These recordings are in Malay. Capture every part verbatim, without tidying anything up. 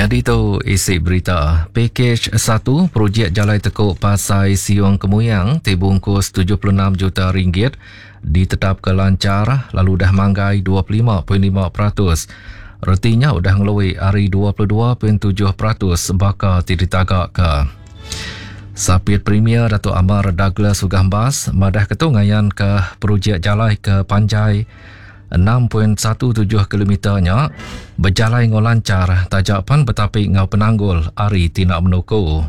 Jadi tu isi berita. Pakej satu, projek Jalai Tekuk Pasai Siung Kemuyang dibungkus tujuh puluh enam juta ringgit ditetapkan lancar lalu dah manggai dua puluh lima perpuluhan lima peratus. Retinya udah ngelui hari dua puluh dua perpuluhan tujuh peratus bakal ditagak ke. Sapit Premier Datuk Amar Douglas Sugambas madah ketungayan ke projek Jalai ke Panjai enam perpuluhan satu tujuh kilometernya berjalan dengan lancar tajapan bertapik ngau penanggul hari tidak menoko.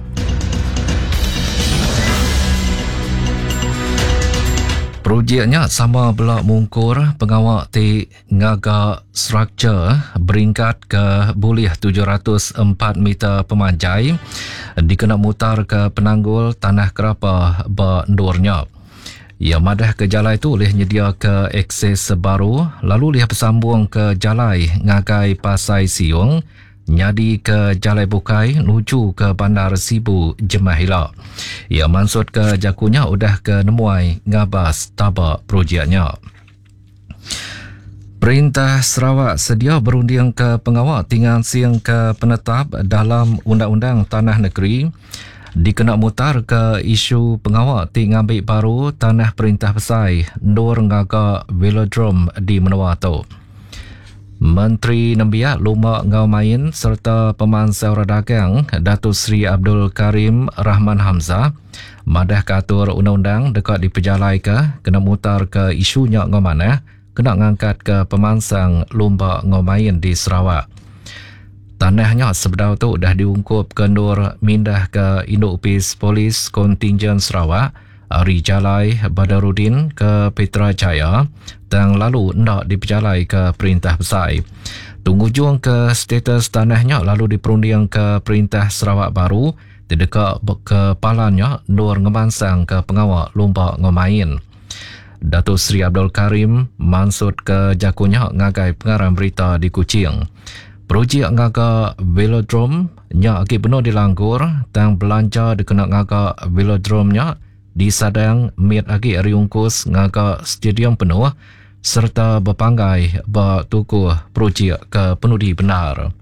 Projeknya sama belak mungkur pengawak ti ngaga struktur beringkat ke boleh tujuh ratus empat meter pemanjai dikena mutar ke penanggul tanah kerapa bendurnya. Ya madah ke Jalai tu boleh nyedia ke akses baru lalu lihat bersambung ke Jalai ngagai Pasai Siung nyadi ke Jalai Bukai nuju ke Bandar Sibu Jemahila. Ya maksud ke jakunya udah ke nemuai ngabas tabak projeknya. Perintah Sarawak sedia berunding ke pengawal tinggal siang ke penetap dalam Undang-Undang Tanah Negeri dikena mutar ke isu pengawal ti ngambil baru tanah Perintah Pesai Nur Ngaga Velodrome di Menawatu. Menteri Nembiak Lumba Ngau Main serta Pemansau Dagang Datuk Seri Abdul Karim Rahman Hamzah madah katur undang-undang dekat diperjalai ke kena mutar ke isunya ngau mana kena ngangkat ke Pemansang Lumba Ngau Main di Sarawak. Tanahnya sebedau tu dah diungkup ke Nur mindah ke Induk Upis Polis Kontingen Sarawak Ari Jalai Badarudin ke Petra Jaya dan lalu hendak diperjalai ke Perintah Pesai. Tunggujung ke status tanahnya lalu diperunding ke Perintah Sarawak baru terdekat ke palannya Nur ngemansang ke pengawal Lumba Ngomain. Datuk Seri Abdul Karim mansud ke jakunya ngagai pengarang berita di Kuching. Projek ngaga Velodrome nya agi benar dilanggur dan belanja dikena ngaga Velodrome nya disadang miat agi riungkus ngaga stadium penuh serta berpanggai bertukuh projek ke penudi benar.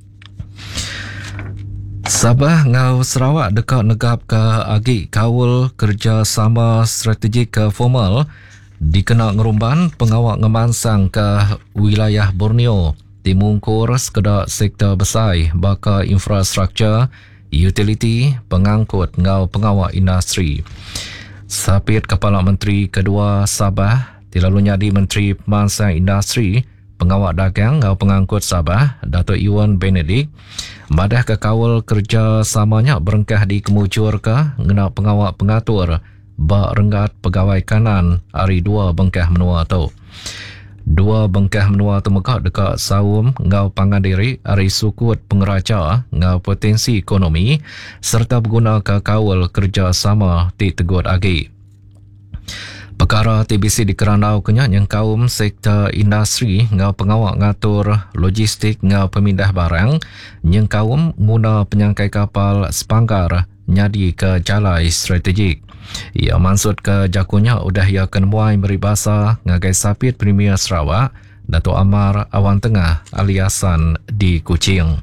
Sabah ngau Sarawak dekat negap ke agi kawal kerjasama strategik ke formal dikena ngerumban pengawak ngemansang ke wilayah Borneo dimungkur sekedar sektor besar baka infrastruktur, utility, pengangkut ngau pengawal industri. Sapit Kepala Menteri kedua Sabah, dilalu nyadi Menteri Pemansang Industri, pengawal dagang ngau pengangkut Sabah, Datuk Iwan Benedict, madah ke kawal kerja samanya berengkah di kemujur ke ngena pengawal pengatur bak renggat pegawai kanan hari dua bengkah menua tu. Dua bengkah menua temekak dekat Saum ngau Pangandiri hari sukut pengeraja ngau potensi ekonomi serta berguna ke kawal kerjasama di tegut agi. Perkara T B C dikerandau kenyak yang kaum sektor industri ngau pengawal ngatur logistik ngau pemindah barang yang kaum guna penyangkai kapal sepanggar nyadi ke jalai strategik. Ia maksud ke jakunya udah ia kenemuai meribasa ngagai Sapit Premier Sarawak Datuk Amar Awan Tengah aliasan di Kuching.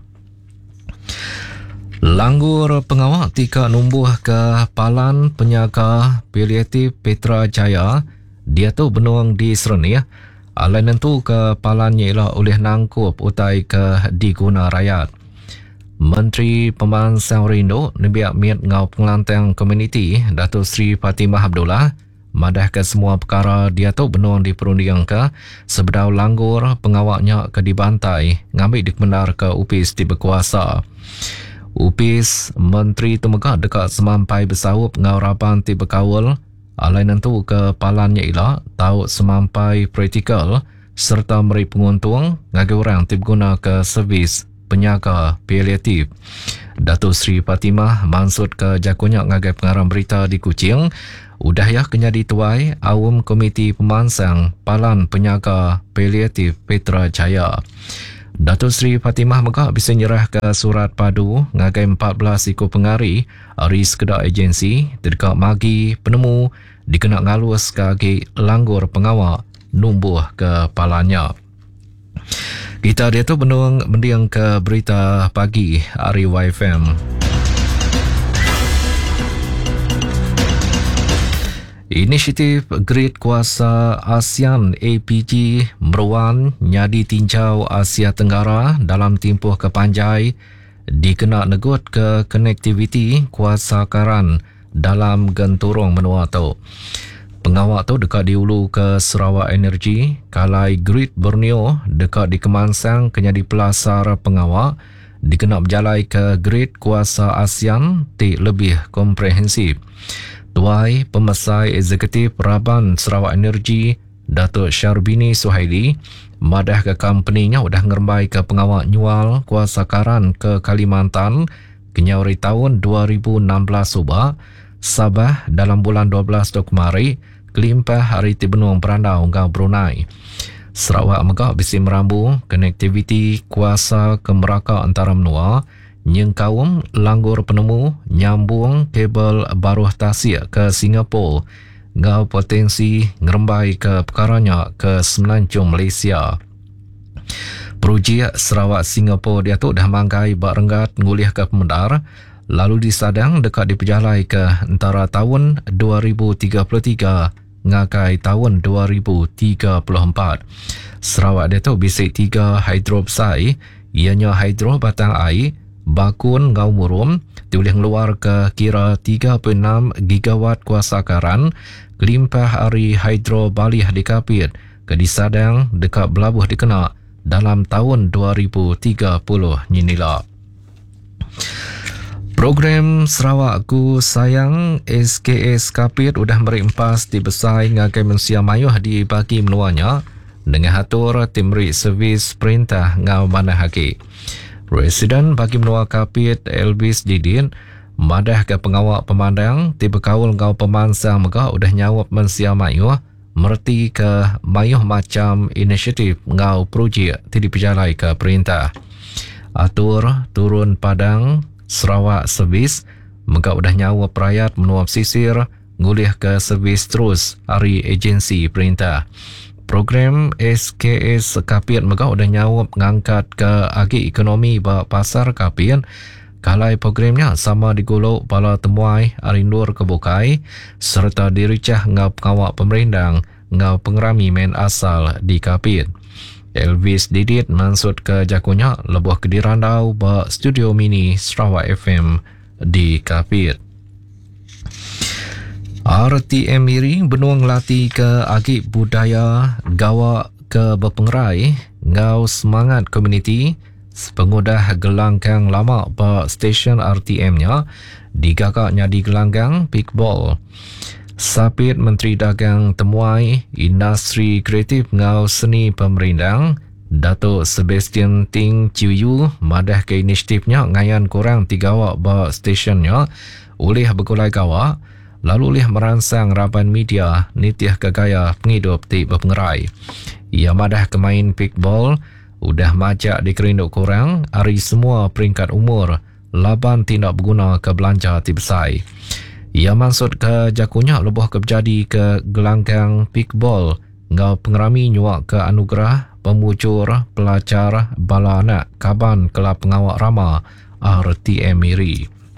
Langgur pengawal tika numbuh ke palan penyaga paliatif Petra Jaya dia tu benuang di Seruni alai nentu ke palannya ialah oleh nangkup utai ke diguna rakyat. Menteri Pemansang Rindu Nebiak Miat Ngau Pengelantang Komuniti Datuk Seri Fatimah Abdullah madah ke semua perkara dia tu benuang diperunding ke sebedau langgur pengawaknya ke dibantai ngambil dikmenar ke Upis di berkuasa. Upis Menteri Temegak dekat semampai bersawup ngau rapan ti berkawal alai nentu ke palannya ialah tahu semampai praktikal serta meri penguntung ngagi orang ti berguna ke servis penyaga paliatif. Datuk Seri Fatimah maksud ke jakunya ngagai pengarang berita di Kuching udah ya kenyadi tuai awam komiti pemansang palan penyaga paliatif Petra Jaya. Datuk Seri Fatimah megak bisa nyerah ke surat padu ngagai empat belas ikut pengari hari sekedar agensi terdekat magi penemu dikena ngalus ke agi langgur pengawal numbuh ke palanya. Kita dia tu benung mendiang ke berita pagi Ari Y F M. Inisiatif Grid Kuasa ASEAN A P G meruan nyadi tinjau Asia Tenggara dalam tempoh kepanjai dikena negut ke konektiviti kuasa karan dalam genturung menua tu. Pengawak tu dekat di Ulu ke Sarawak Energy, kalai Grid Borneo dekat di Kemansang kenyadi pelasar pengawak dikena berjalai ke Grid Kuasa ASEAN ti lebih komprehensif. Tuai Pemesai Eksekutif Raban Sarawak Energy, Datuk Syarbini Suhaili, madah ke company-nya udah ngerembai ke pengawak nyual kuasa karan ke Kalimantan kenyawari tahun dua ribu enam belas subah, Sabah dalam bulan dua belas tu kemari, kelimpah hari ti benung perandau ngau Brunei. Sarawak megak bisi merambu konektiviti kuasa ke Melaka antara menua, nyengkawum langgur penemu nyambung kabel baruh tasik ke Singapura ngau potensi ngerembai ke perkaranya ke Semenanjung Malaysia. Projek Sarawak Singapura dia tu dah mangkai bak renggat ngulih ke Pemendar lalu disadang dekat diperjalai ke antara tahun dua ribu tiga puluh tiga ngakai tahun dua ribu tiga puluh empat. Sarawak dia tu bisik tiga hidro besar, ianya hidro batang air, bakun ngau murum, diboleh ngeluar ke kira tiga puluh enam gigawatt kuasa karan, kelimpah ari hidro balih dikapit, ke disadang dekat belabuh dikena dalam tahun dua ribu tiga puluh nyinila. Program Sarawak Ku Sayang S K S Kapit udah merempas di besai ngakai mensia mayuh di bagi menuanya dengan hatur timri servis perintah ngau mana haki. Residen bagi menua Kapit Elvis Didin madah ke pengawak pemandang tiba kaul ngau pemansang megah udah nyawap mensia mayuh merti ke mayuh macam inisiatif ngau projek ti diperjalai ke perintah. Atur turun padang Sarawak Servis megah udah nyawap rakyat menuap sisir ngulih ke servis terus hari agensi perintah. Program S K S Kapit megah udah nyawap ngangkat ke agi ekonomi ba pasar Kapit. Kalai programnya sama digolok bala temuai arindur kebukai serta diricah ngau pengawak pemerindang ngau pengerami main asal di Kapit. Elvis Didit mansut ke jakunya lebuh ke dirandau ba studio mini Sarawak F M di Kapit. R T M Miri benuang latih ke agik budaya gawa ke berpengerai ngau semangat komuniti pengudah gelanggang lama ba stesen R T M-nya digagaknya di gelanggang Pikball. Sapit Menteri Dagang Temuai Industri Kreatif ngau Seni Pemerintang Datuk Sebastian Ting Ciu madah ke inisiatifnya ngayan kurang tiga awak ba stationnya oleh bergulai gawa lalu oleh merangsang raban media nitiah ke gaya penghidup ti berpengerai. Ia madah ke main Pikball udah majak dikerinduk kurang hari semua peringkat umur laban tindak berguna ke belanja ti besai. Ia maksud ke jakunya lebuh ke berjadi ke gelanggang Pikball ngau pengerami nyuak ke anugerah pemujur pelajar bala anak kaban kelab pengawak rama R T M Miri.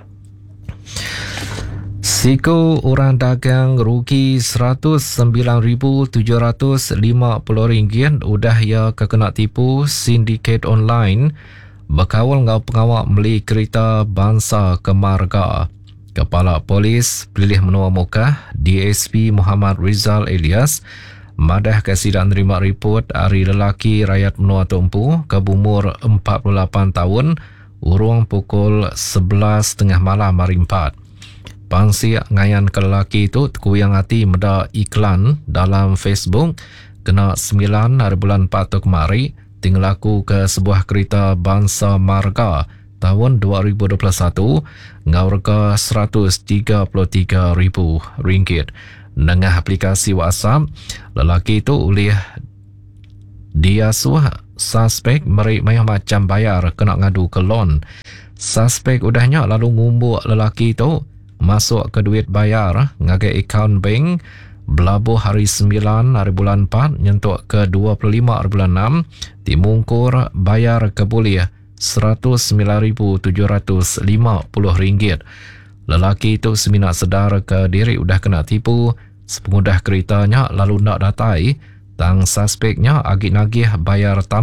Siku orang dagang rugi seratus sembilan ribu tujuh ratus lima puluh ringgit udah ia kekena tipu sindiket online berkawal ngau pengawak beli kereta bangsa ke marga. Kepala Polis Pilih Menua Mukah D S P Muhammad Rizal Elias madah ke sidang nerima report hari lelaki rakyat Menua Tumpu ke umur empat puluh lapan tahun urung pukul sebelas tengah malam hari empat. Pangsi ngayan ke lelaki itu terkuyang hati meda iklan dalam Facebook kena sembilan hari bulan empat tu kemari tinggal laku ke sebuah kereta bangsa marga tahun dua ribu dua puluh satu ngau rega seratus tiga puluh tiga ribu ringgit. Dengan aplikasi WhatsApp, lelaki itu oleh dia suah suspek meri mayah macam bayar kena ngadu ke loan. Suspek udahnya lalu ngumbuk lelaki itu masuk ke duit bayar ngagai akaun bank Belabuh hari sembilan hari bulan empat nyentuk ke dua puluh lima hari bulan enam. Timungkur bayar kebuli seratus sembilan ribu tujuh ratus lima puluh ringgit. Lelaki itu seminat sedar ke diri udah kena tipu. Sepengudah keretanya lalu nak datai, tang suspeknya agih nagih bayar tam